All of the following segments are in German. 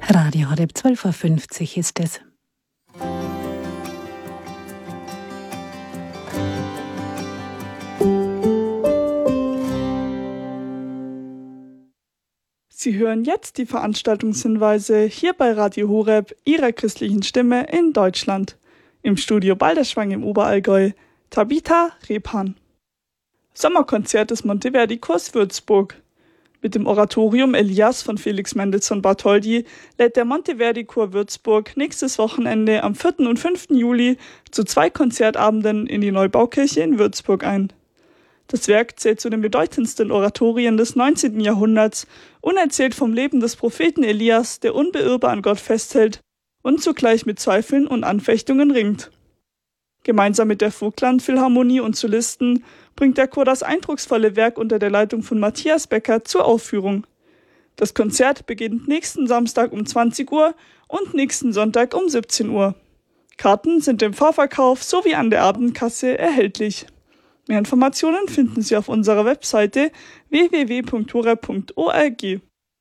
Radio Horeb 12.50 Uhr ist es. Sie hören jetzt die Veranstaltungshinweise hier bei Radio Horeb, Ihrer christlichen Stimme in Deutschland. Im Studio Balderschwang im Oberallgäu, Tabitha Repan. Sommerkonzert des Monteverdi-Chors Würzburg. Mit dem Oratorium Elias von Felix Mendelssohn Bartholdy lädt der Monteverdi-Chor Würzburg nächstes Wochenende am 4. und 5. Juli zu 2 Konzertabenden in die Neubaukirche in Würzburg ein. Das Werk zählt zu den bedeutendsten Oratorien des 19. Jahrhunderts und erzählt vom Leben des Propheten Elias, der unbeirrbar an Gott festhält und zugleich mit Zweifeln und Anfechtungen ringt. Gemeinsam mit der Vogtland Philharmonie und Solisten bringt der Chor das eindrucksvolle Werk unter der Leitung von Matthias Becker zur Aufführung. Das Konzert beginnt nächsten Samstag um 20 Uhr und nächsten Sonntag um 17 Uhr. Karten sind im Vorverkauf sowie an der Abendkasse erhältlich. Mehr Informationen finden Sie auf unserer Webseite www.horeb.org.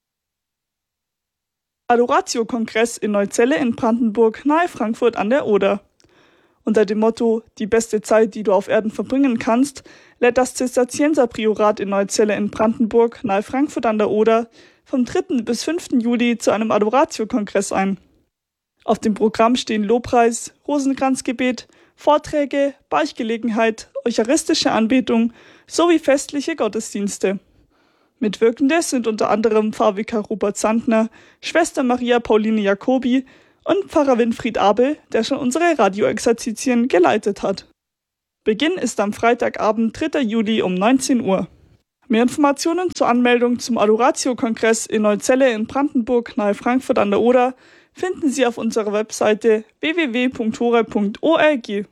Adoratio-Kongress in Neuzelle in Brandenburg nahe Frankfurt an der Oder. Unter dem Motto »Die beste Zeit, die du auf Erden verbringen kannst« lädt das Zisterzienserpriorat in Neuzelle in Brandenburg nahe Frankfurt an der Oder vom 3. bis 5. Juli zu einem Adoratio-Kongress ein. Auf dem Programm stehen Lobpreis, Rosenkranzgebet, Vorträge, Beichtgelegenheit, eucharistische Anbetung sowie festliche Gottesdienste. Mitwirkende sind unter anderem Pfarrvikar Robert Sandner, Schwester Maria Pauline Jacobi und Pfarrer Winfried Abel, der schon unsere Radioexerzitien geleitet hat. Beginn ist am Freitagabend, 3. Juli um 19 Uhr. Mehr Informationen zur Anmeldung zum Adoratio-Kongress in Neuzelle in Brandenburg nahe Frankfurt an der Oder finden Sie auf unserer Webseite www.horeb.org.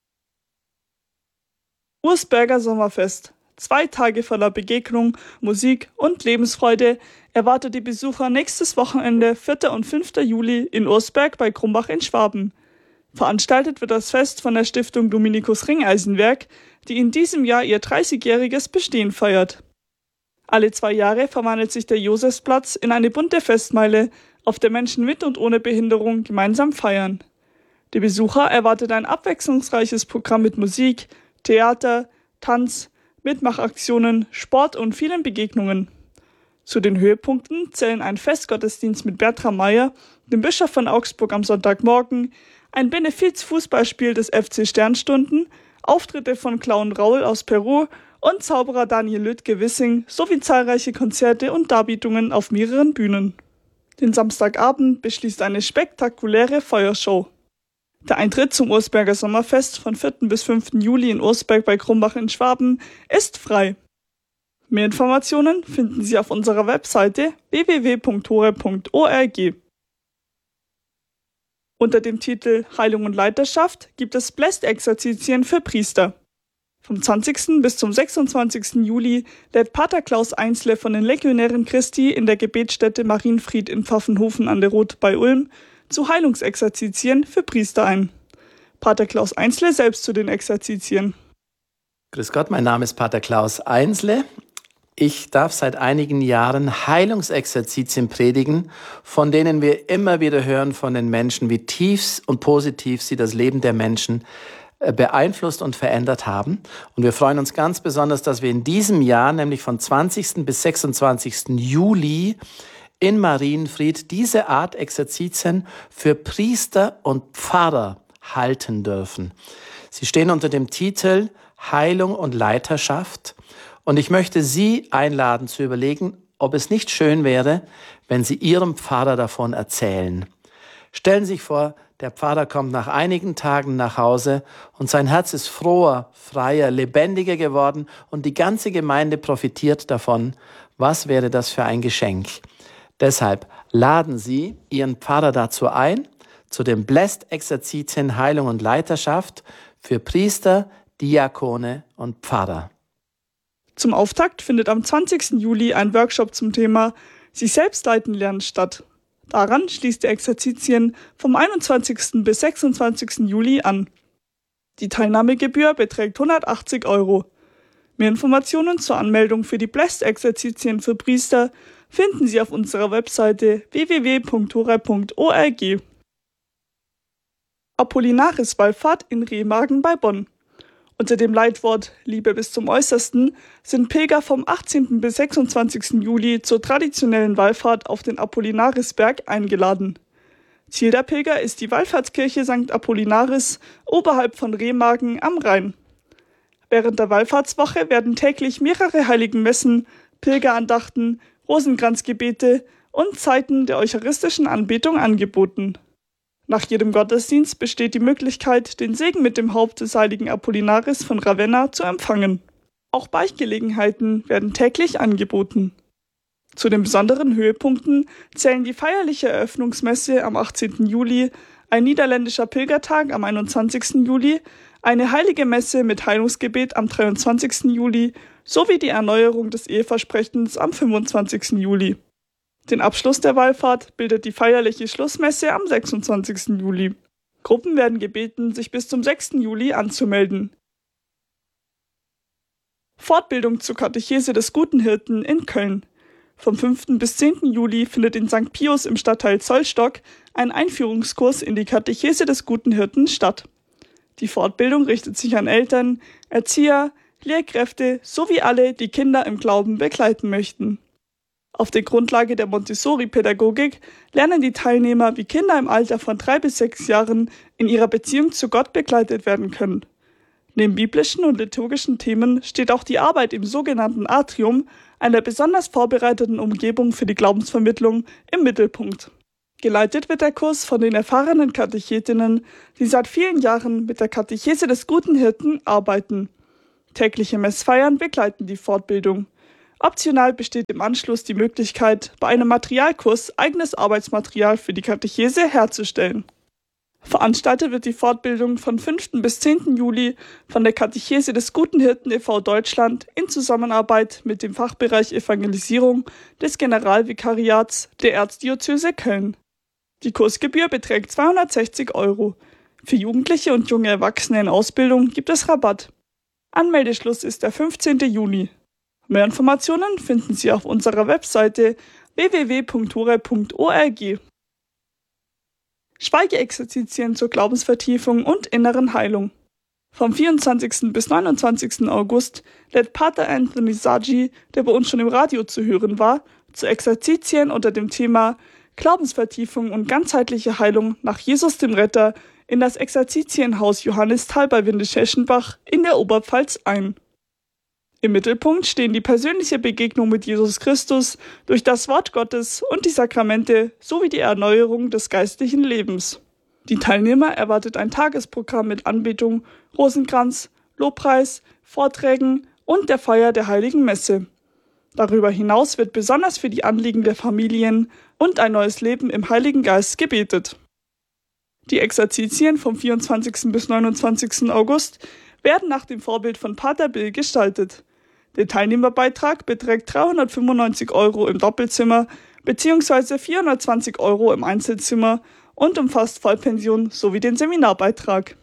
Ursberger Sommerfest. 2 Tage voller Begegnung, Musik und Lebensfreude erwartet die Besucher nächstes Wochenende, 4. und 5. Juli in Ursberg bei Krumbach in Schwaben. Veranstaltet wird das Fest von der Stiftung Dominikus Ringeisenwerk, die in diesem Jahr ihr 30-jähriges Bestehen feiert. Alle 2 Jahre verwandelt sich der Josefsplatz in eine bunte Festmeile, auf der Menschen mit und ohne Behinderung gemeinsam feiern. Die Besucher erwartet ein abwechslungsreiches Programm mit Musik, Theater, Tanz, Mitmachaktionen, Sport und vielen Begegnungen. Zu den Höhepunkten zählen ein Festgottesdienst mit Bertram Meyer, dem Bischof von Augsburg am Sonntagmorgen, ein Benefiz-Fußballspiel des FC Sternstunden, Auftritte von Clown Raul aus Peru und Zauberer Daniel Lüttke-Wissing sowie zahlreiche Konzerte und Darbietungen auf mehreren Bühnen. Den Samstagabend beschließt eine spektakuläre Feuershow. Der Eintritt zum Ursberger Sommerfest von 4. bis 5. Juli in Ursberg bei Krumbach in Schwaben ist frei. Mehr Informationen finden Sie auf unserer Webseite www.horeb.org. Unter dem Titel Heilung und Leiterschaft gibt es Blästexerzitien für Priester. Vom 20. bis zum 26. Juli lädt Pater Klaus Einsle von den Legionären Christi in der Gebetsstätte Marienfried in Pfaffenhofen an der Roth bei Ulm zu Heilungsexerzitien für Priester ein. Pater Klaus Einsle selbst zu den Exerzitien. Grüß Gott, mein Name ist Pater Klaus Einsle. Ich darf seit einigen Jahren Heilungsexerzitien predigen, von denen wir immer wieder hören von den Menschen, wie tief und positiv sie das Leben der Menschen beeinflusst und verändert haben. Und wir freuen uns ganz besonders, dass wir in diesem Jahr, nämlich von 20. bis 26. Juli in Marienfried, diese Art Exerzitien für Priester und Pfarrer halten dürfen. Sie stehen unter dem Titel Heilung und Leiterschaft. Und ich möchte Sie einladen zu überlegen, ob es nicht schön wäre, wenn Sie Ihrem Pfarrer davon erzählen. Stellen Sie sich vor, der Pfarrer kommt nach einigen Tagen nach Hause und sein Herz ist froher, freier, lebendiger geworden und die ganze Gemeinde profitiert davon. Was wäre das für ein Geschenk? Deshalb laden Sie Ihren Pfarrer dazu ein, zu den Blästexerzitien Heilung und Leiterschaft für Priester, Diakone und Pfarrer. Zum Auftakt findet am 20. Juli ein Workshop zum Thema Sich selbst leiten lernen statt. Daran schließt die Exerzitien vom 21. bis 26. Juli an. Die Teilnahmegebühr beträgt 180 €. Mehr Informationen zur Anmeldung für die Blästexerzitien für Priester finden Sie auf unserer Webseite www.hora.org. Apollinaris-Wallfahrt in Remagen bei Bonn. Unter dem Leitwort Liebe bis zum Äußersten sind Pilger vom 18. bis 26. Juli zur traditionellen Wallfahrt auf den Apollinarisberg eingeladen. Ziel der Pilger ist die Wallfahrtskirche St. Apollinaris oberhalb von Remagen am Rhein. Während der Wallfahrtswoche werden täglich mehrere Heiligenmessen, Pilgerandachten, Rosenkranzgebete und Zeiten der eucharistischen Anbetung angeboten. Nach jedem Gottesdienst besteht die Möglichkeit, den Segen mit dem Haupt des heiligen Apollinaris von Ravenna zu empfangen. Auch Beichtgelegenheiten werden täglich angeboten. Zu den besonderen Höhepunkten zählen die feierliche Eröffnungsmesse am 18. Juli, ein niederländischer Pilgertag am 21. Juli, eine heilige Messe mit Heilungsgebet am 23. Juli sowie die Erneuerung des Eheversprechens am 25. Juli. Den Abschluss der Wallfahrt bildet die feierliche Schlussmesse am 26. Juli. Gruppen werden gebeten, sich bis zum 6. Juli anzumelden. Fortbildung zur Katechese des Guten Hirten in Köln. Vom 5. bis 10. Juli findet in St. Pius im Stadtteil Zollstock ein Einführungskurs in die Katechese des Guten Hirten statt. Die Fortbildung richtet sich an Eltern, Erzieher, Lehrkräfte sowie alle, die Kinder im Glauben begleiten möchten. Auf der Grundlage der Montessori-Pädagogik lernen die Teilnehmer, wie Kinder im Alter von 3 bis 6 Jahren in ihrer Beziehung zu Gott begleitet werden können. Neben biblischen und liturgischen Themen steht auch die Arbeit im sogenannten Atrium, einer besonders vorbereiteten Umgebung für die Glaubensvermittlung, im Mittelpunkt. Geleitet wird der Kurs von den erfahrenen Katechetinnen, die seit vielen Jahren mit der Katechese des Guten Hirten arbeiten. Tägliche Messfeiern begleiten die Fortbildung. Optional besteht im Anschluss die Möglichkeit, bei einem Materialkurs eigenes Arbeitsmaterial für die Katechese herzustellen. Veranstaltet wird die Fortbildung von 5. bis 10. Juli von der Katechese des Guten Hirten e.V. Deutschland in Zusammenarbeit mit dem Fachbereich Evangelisierung des Generalvikariats der Erzdiözese Köln. Die Kursgebühr beträgt 260 €. Für Jugendliche und junge Erwachsene in Ausbildung gibt es Rabatt. Anmeldeschluss ist der 15. Juni. Mehr Informationen finden Sie auf unserer Webseite www.hora.org. Schweigeexerzitien zur Glaubensvertiefung und inneren Heilung. Vom 24. bis 29. August lädt Pater Anthony Saggi, der bei uns schon im Radio zu hören war, zu Exerzitien unter dem Thema Glaubensvertiefung und ganzheitliche Heilung nach Jesus dem Retter in das Exerzitienhaus Johannisthal bei Windisch-Eschenbach in der Oberpfalz ein. Im Mittelpunkt stehen die persönliche Begegnung mit Jesus Christus durch das Wort Gottes und die Sakramente sowie die Erneuerung des geistlichen Lebens. Die Teilnehmer erwartet ein Tagesprogramm mit Anbetung, Rosenkranz, Lobpreis, Vorträgen und der Feier der Heiligen Messe. Darüber hinaus wird besonders für die Anliegen der Familien und ein neues Leben im Heiligen Geist gebetet. Die Exerzitien vom 24. bis 29. August werden nach dem Vorbild von Pater Bill gestaltet. Der Teilnehmerbeitrag beträgt 395 € im Doppelzimmer bzw. 420 € im Einzelzimmer und umfasst Vollpension sowie den Seminarbeitrag.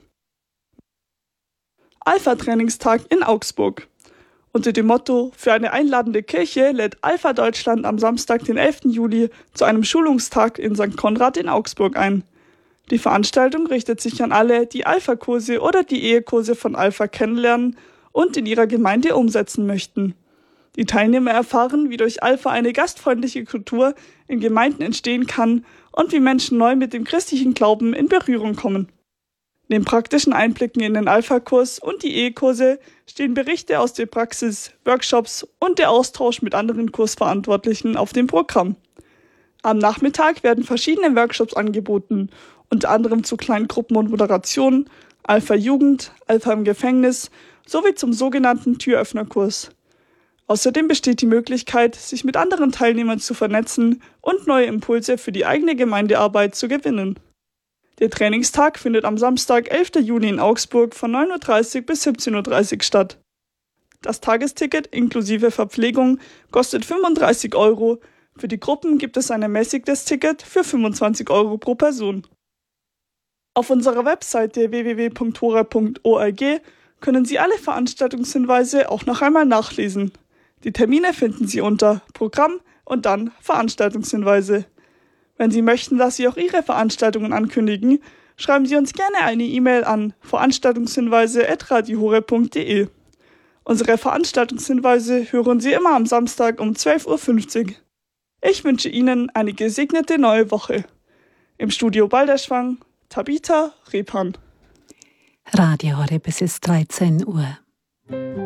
Alpha-Trainingstag in Augsburg. Unter dem Motto „Für eine einladende Kirche“ lädt Alpha Deutschland am Samstag, den 11. Juli, zu einem Schulungstag in St. Konrad in Augsburg ein. Die Veranstaltung richtet sich an alle, die Alpha-Kurse oder die Ehekurse von Alpha kennenlernen und in ihrer Gemeinde umsetzen möchten. Die Teilnehmer erfahren, wie durch Alpha eine gastfreundliche Kultur in Gemeinden entstehen kann und wie Menschen neu mit dem christlichen Glauben in Berührung kommen. Neben praktischen Einblicken in den Alpha-Kurs und die Ehekurse stehen Berichte aus der Praxis, Workshops und der Austausch mit anderen Kursverantwortlichen auf dem Programm. Am Nachmittag werden verschiedene Workshops angeboten, unter anderem zu Kleingruppen und Moderation, Alpha Jugend, Alpha im Gefängnis sowie zum sogenannten Türöffnerkurs. Außerdem besteht die Möglichkeit, sich mit anderen Teilnehmern zu vernetzen und neue Impulse für die eigene Gemeindearbeit zu gewinnen. Der Trainingstag findet am Samstag, 11. Juni in Augsburg von 9:30 Uhr bis 17:30 Uhr statt. Das Tagesticket inklusive Verpflegung kostet 35 €. Für die Gruppen gibt es ein ermäßigtes Ticket für 25 € pro Person. Auf unserer Webseite www.hora.org können Sie alle Veranstaltungshinweise auch noch einmal nachlesen. Die Termine finden Sie unter Programm und dann Veranstaltungshinweise. Wenn Sie möchten, dass Sie auch Ihre Veranstaltungen ankündigen, schreiben Sie uns gerne eine E-Mail an veranstaltungshinweise@radiohoreb.de. Unsere Veranstaltungshinweise hören Sie immer am Samstag um 12:50 Uhr. Ich wünsche Ihnen eine gesegnete neue Woche. Im Studio Balderschwang, Tabitha Repan. Radio Horeb, es ist 13 Uhr.